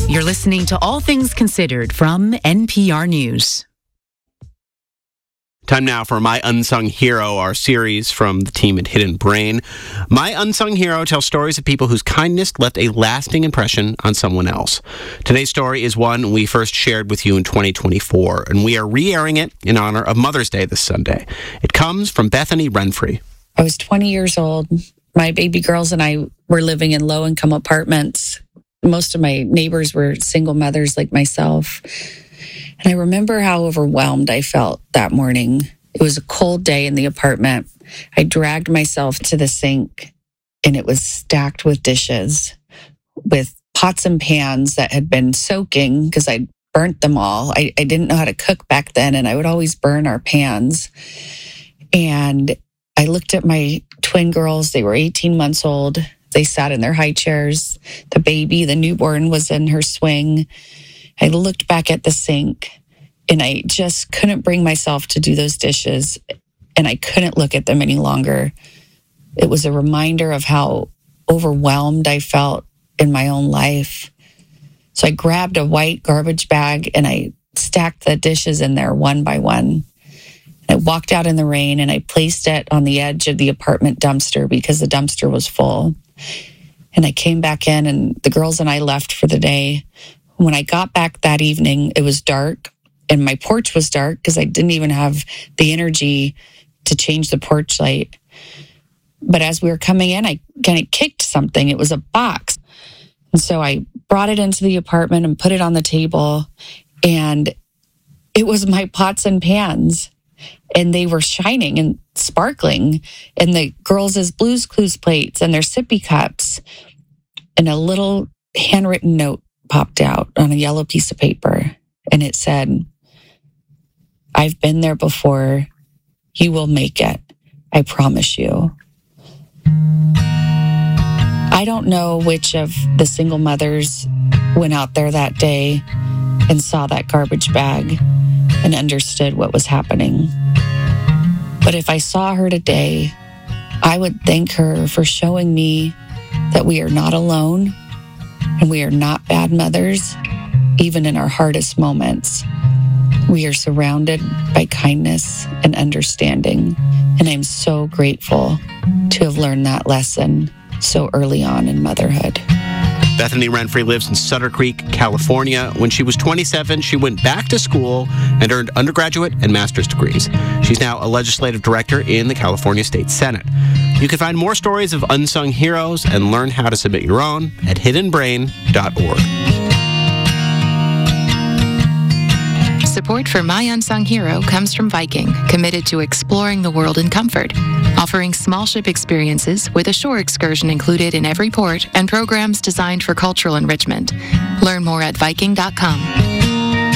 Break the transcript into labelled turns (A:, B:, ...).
A: You're listening to All Things Considered from NPR News.
B: Time now for My Unsung Hero, our series from the team at Hidden Brain. My Unsung Hero tells stories of people whose kindness left a lasting impression on someone else. Today's story is one we first shared with you in 2024, and we are re-airing it in honor of Mother's Day this Sunday. It comes from Bethany Renfrey.
C: I was 20 years old. My baby girls and I were living in low-income apartments. Most of my neighbors were single mothers like myself. And I remember how overwhelmed I felt that morning. It was a cold day in the apartment. I dragged myself to the sink, and it was stacked with dishes, with pots and pans that had been soaking because I burnt them all. I didn't know how to cook back then, and I would always burn our pans. And I looked at my twin girls. They were 18 months old. They sat in their high chairs. The baby, the newborn, was in her swing. I looked back at the sink, and I just couldn't bring myself to do those dishes, and I couldn't look at them any longer. It was a reminder of how overwhelmed I felt in my own life. So I grabbed a white garbage bag, and I stacked the dishes in there one by one. I walked out in the rain, and I placed it on the edge of the apartment dumpster because the dumpster was full. And I came back in, and the girls and I left for the day. When I got back that evening, it was dark, and my porch was dark because I didn't even have the energy to change the porch light. But as we were coming in, I kind of kicked something. It was a box. And so I brought it into the apartment and put it on the table, and it was my pots and pans, and they were shining and sparkling, and the girls' Blue's Clues plates and their sippy cups, and a little handwritten note popped out on a yellow piece of paper, and it said, "I've been there before. You will make it. I promise you." I don't know which of the single mothers went out there that day and saw that garbage bag and understood what was happening. But if I saw her today, I would thank her for showing me that we are not alone, and we are not bad mothers, even in our hardest moments. We are surrounded by kindness and understanding, and I'm so grateful to have learned that lesson so early on in motherhood.
B: Bethany Renfrey lives in Sutter Creek, California. When she was 27, she went back to school and earned undergraduate and master's degrees. She's now a legislative director in the California State Senate. You can find more stories of unsung heroes and learn how to submit your own at hiddenbrain.org.
D: Support for My Unsung Hero comes from Viking, committed to exploring the world in comfort, offering small ship experiences with a shore excursion included in every port and programs designed for cultural enrichment. Learn more at Viking.com.